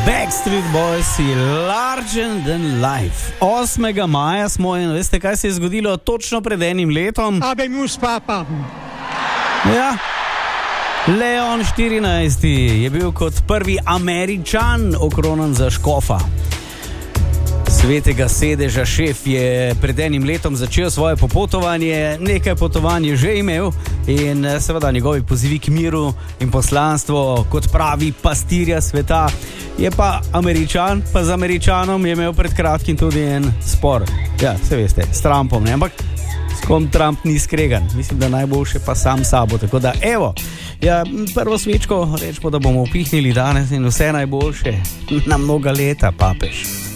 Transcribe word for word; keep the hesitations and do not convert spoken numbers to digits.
Backstreet Boys je Larger Than Life. osmega maja smo in veste, kaj se je zgodilo točno pred enim letom? Abemus papa. Ja, Leon štirinajsti je bil kot prvi Američan okronan za škofa. Svetega sedeža šef je pred enim letom začel svoje popotovanje, nekaj potovanj je že imel in seveda njegovi pozivi k miru in poslanstvo kot pravi pastirja sveta. Je pa Američan, pa z Američanom je imel pred kratkim tudi en spor. Ja, se veste, s Trumpom, ne? Ampak s kom Trump ni skregan. Mislim, da najboljše pa sam sabo. Tako da, evo, ja, prvo svečko rečemo, da bomo upihnili danes in vse najboljše na mnoga leta, papež.